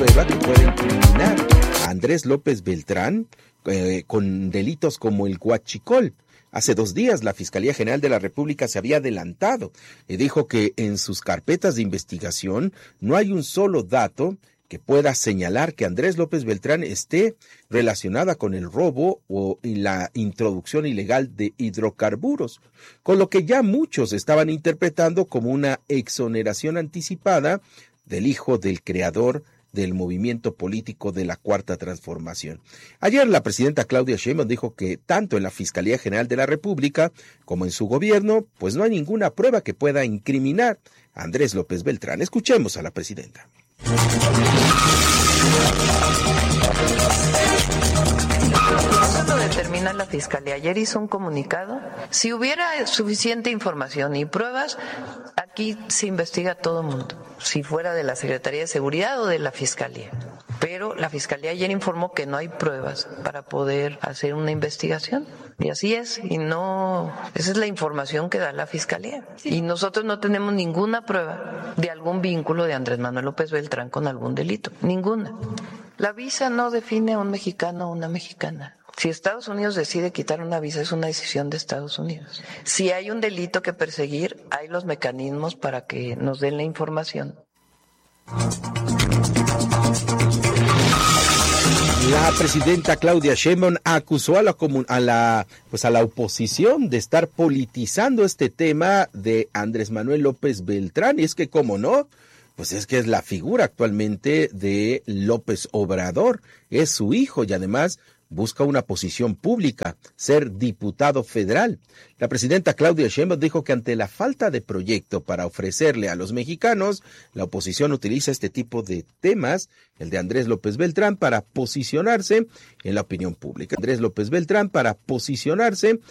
prueba que pueda incriminar a Andrés López Beltrán con delitos como el huachicol. Hace 2 días la Fiscalía General de la República se había adelantado y dijo que en sus carpetas de investigación no hay un solo dato que pueda señalar que Andrés López Beltrán esté relacionada con el robo y la introducción ilegal de hidrocarburos, con lo que ya muchos estaban interpretando como una exoneración anticipada del hijo del creador del movimiento político de la Cuarta Transformación. Ayer la presidenta Claudia Sheinbaum dijo que tanto en la Fiscalía General de la República como en su gobierno, pues no hay ninguna prueba que pueda incriminar a Andrés López Beltrán. Escuchemos a la presidenta. Eso lo determina la Fiscalía. Ayer hizo un comunicado. Si hubiera suficiente información y pruebas, aquí se investiga todo el mundo, si fuera de la Secretaría de Seguridad o de la Fiscalía. Pero la Fiscalía ayer informó que no hay pruebas para poder hacer una investigación. Y así es, esa es la información que da la Fiscalía. Y nosotros no tenemos ninguna prueba de algún vínculo de Andrés Manuel López Beltrán con algún delito, ninguna. La visa no define a un mexicano o una mexicana. Si Estados Unidos decide quitar una visa, es una decisión de Estados Unidos. Si hay un delito que perseguir, hay los mecanismos para que nos den la información. La presidenta Claudia Sheinbaum acusó a la oposición de estar politizando este tema de Andrés Manuel López Beltrán, y es que, ¿cómo no? Pues es que es la figura actualmente de López Obrador, es su hijo y además busca una posición pública, ser diputado federal. La presidenta Claudia Sheinbaum dijo que ante la falta de proyecto para ofrecerle a los mexicanos, la oposición utiliza este tipo de temas, el de Andrés López Beltrán, para posicionarse en la opinión pública. Andrés López Beltrán para posicionarse